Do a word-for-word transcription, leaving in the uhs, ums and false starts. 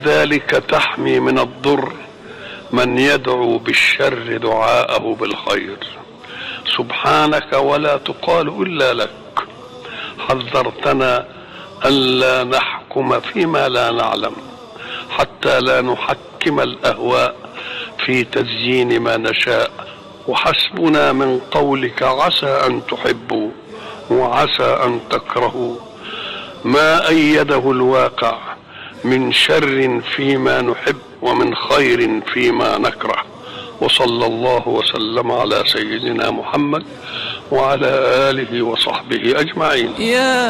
ذلك تحمي من الضر من يدعو بالشر دعاءه بالخير. سبحانك ولا تقال إلا لك. حذرتنا ألا نحكم فيما لا نعلم حتى لا نحكم الأهواء في تزيين ما نشاء. وحسبنا من قولك عسى أن تحبوا وعسى أن تكرهوا ما أيده الواقع من شر فيما نحب ومن خير فيما نكره. وصلى الله وسلم على سيدنا محمد وعلى آله وصحبه أجمعين.